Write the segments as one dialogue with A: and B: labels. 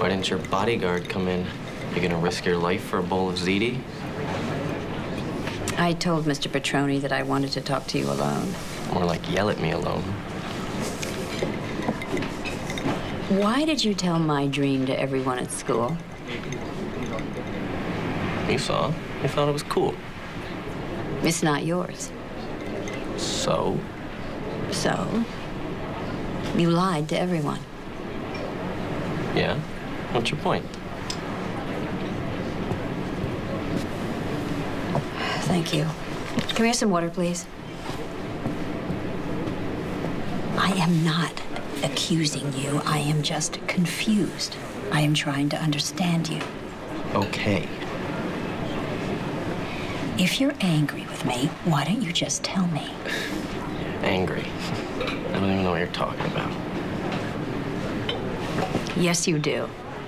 A: Why didn't your bodyguard come in? You gonna risk your life for a bowl of ziti?
B: I told Mr. Petroni that I wanted to talk to you alone.
A: More like yell at me alone.
B: Why did you tell my dream to everyone at school?
A: You saw. You thought it was cool.
B: It's not yours.
A: So?
B: So? You lied to everyone.
A: Yeah? What's your point?
B: Thank you. Can we have some water, please? I am not accusing you. I am just confused. I am trying to understand you.
A: Okay.
B: If you're angry with me, why don't you just tell me?
A: Angry. I don't even know what you're talking about.
B: Yes, you do.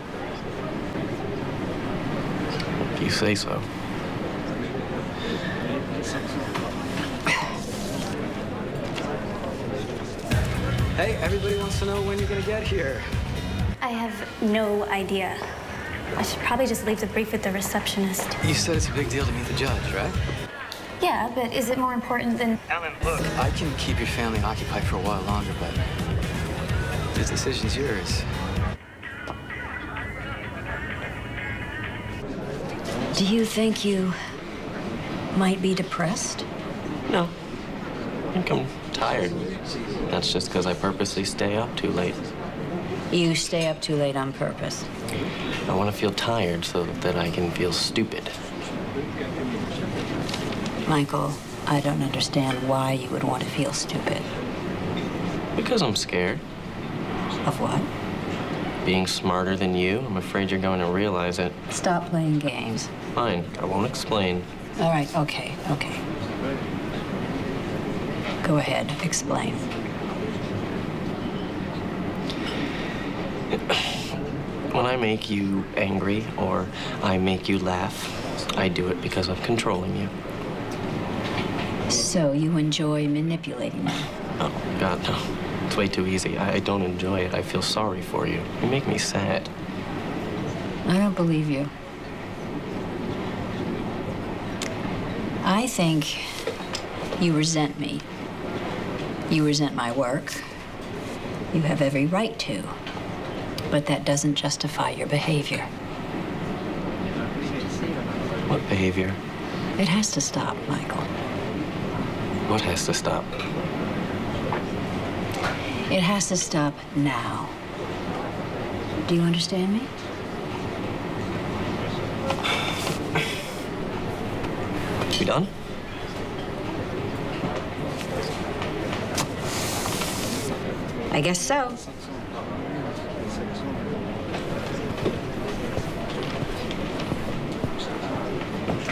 A: If you say so.
C: Hey, everybody wants to know when you're gonna get here.
D: I have no idea. I should probably just leave the brief with the receptionist.
C: You said it's a big deal to meet the judge, right?
D: Yeah, but is it more important than...
C: Ellen, look, I can keep your family occupied for a while longer, but the decision's yours.
B: Do you think you might be depressed?
A: No. I think I'm tired. That's just because I purposely stay up too late.
B: You stay up too late on purpose.
A: I want to feel tired so that I can feel stupid.
B: Michael, I don't understand why you would want to feel stupid.
A: Because I'm scared.
B: Of what?
A: Being smarter than you. I'm afraid you're going to realize it.
B: Stop playing games.
A: Fine. I won't explain.
B: All right, okay. Go ahead, explain.
A: When I make you angry or I make you laugh, I do it because I'm controlling you.
B: So you enjoy manipulating me?
A: Oh, God, no. It's way too easy. I don't enjoy it. I feel sorry for you. You make me sad.
B: I don't believe you. I think you resent me. You resent my work. You have every right to. But that doesn't justify your behavior.
A: What behavior?
B: It has to stop, Michael.
A: What has to stop?
B: It has to stop now. Do you understand me?
A: We done?
B: I guess so.